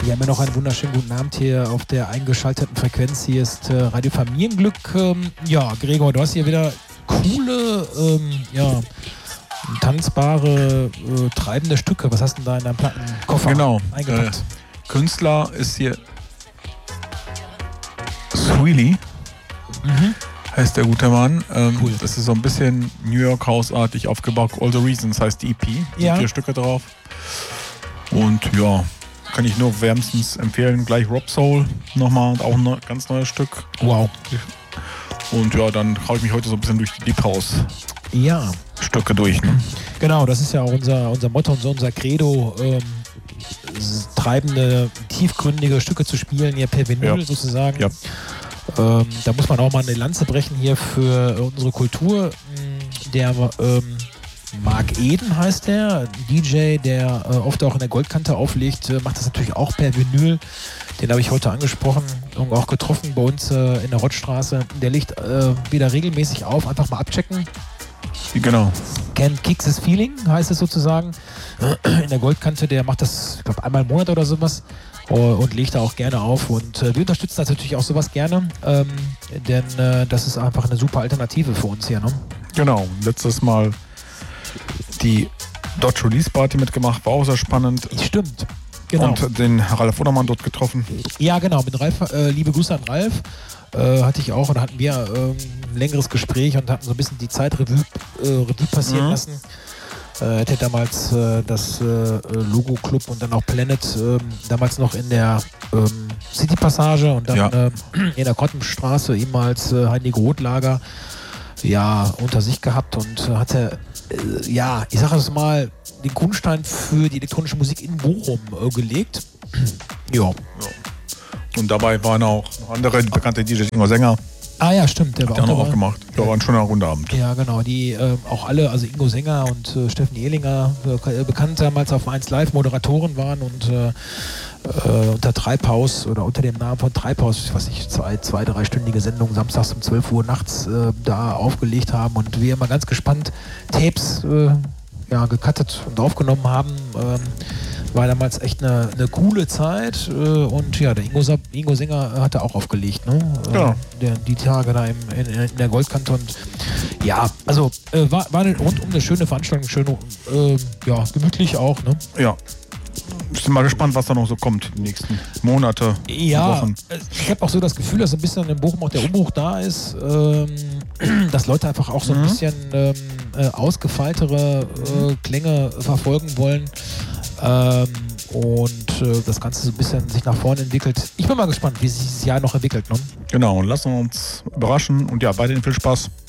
Wir haben ja noch einen wunderschönen guten Abend hier auf der eingeschalteten Frequenz. Hier ist Radio Familienglück. Ja, Gregor, du hast hier wieder coole, tanzbare, treibende Stücke. Was hast du denn da in deinem Plattenkoffer eingepackt? Künstler ist hier Sweely, heißt der gute Mann. Cool. Das ist so ein bisschen New York House-artig aufgebaut. All the Reasons heißt die EP. Ja. 4 Stücke drauf. Und ja, kann ich nur wärmstens empfehlen. Gleich Rob Soul nochmal, auch ein ganz neues Stück. Wow. Und ja, dann hau ich mich heute so ein bisschen durch die Deep House Stücke durch. Ne? Genau, das ist ja auch unser Motto und so unser Credo. Treibende, tiefgründige Stücke zu spielen, hier per Vinyl sozusagen. Ja. Da muss man auch mal eine Lanze brechen hier für unsere Kultur. Der Mark Eden heißt der, DJ, der oft auch in der Goldkante auflegt, macht das natürlich auch per Vinyl. Den habe ich heute angesprochen und auch getroffen bei uns in der Rottstraße. Der legt wieder regelmäßig auf, einfach mal abchecken. Genau. Can Kicks This Feeling heißt es sozusagen. In der Goldkante, der macht das, ich glaube, einmal im Monat oder sowas und legt da auch gerne auf. Und wir unterstützen das natürlich auch sowas gerne, denn das ist einfach eine super Alternative für uns hier. Ne? Genau, letztes Mal die Dodge Release Party mitgemacht, war auch sehr spannend. Stimmt, genau. Und den Ralf Odermann dort getroffen. Ja, genau, mit Ralf, liebe Grüße an Ralf. Hatte ich auch, und da hatten wir ein längeres Gespräch und hatten so ein bisschen die Zeit Revue passieren lassen. Hätte damals das Logo Club und dann auch Planet damals noch in der City Passage und dann in der Kottenstraße ehemals Heidi Grotlager unter sich gehabt und hatte ich sage es mal, den Grundstein für die elektronische Musik in Bochum gelegt. Ja. Und dabei waren auch noch andere bekannte DJs, Ingo Sänger. Ah ja, stimmt. Der hat auch noch gemacht. Ja, war ein schöner Rundeabend. Ja, genau. Die auch alle, also Ingo Sänger und Steffen Ehlinger, bekannt damals auf 1 Live Moderatoren waren und unter Treibhaus oder unter dem Namen von Treibhaus, ich weiß nicht, 2-3-stündige Sendungen samstags um 12 Uhr nachts da aufgelegt haben und wir immer ganz gespannt Tapes gecuttet und aufgenommen haben. War damals echt eine coole Zeit und ja, der Ingo Sänger hatte auch aufgelegt, ne? Die Tage da in der Goldkante und ja, also war rundum eine schöne Veranstaltung, schön, gemütlich auch, ne? Ja. Ich bin mal gespannt, was da noch so kommt die nächsten Monate, Wochen. Ich habe auch so das Gefühl, dass ein bisschen in Bochum auch der Umbruch da ist, dass Leute einfach auch so ein bisschen ausgefeiltere Klänge verfolgen wollen. Und das Ganze so ein bisschen sich nach vorne entwickelt. Ich bin mal gespannt, wie sich dieses Jahr noch entwickelt. Ne? Genau, und lassen wir uns überraschen und ja, weiterhin viel Spaß.